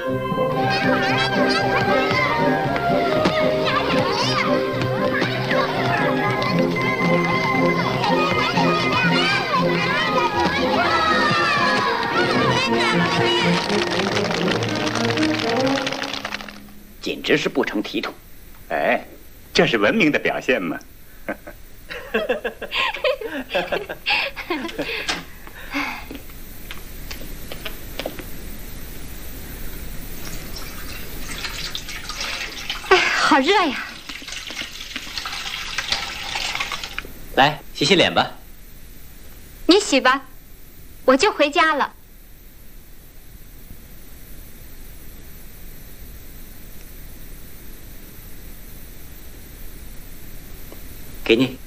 简直是不成体统。 哎，这是文明的表现嘛。 哎，好热呀！ 来，洗洗脸吧。 你洗吧，我就回家了。 给你。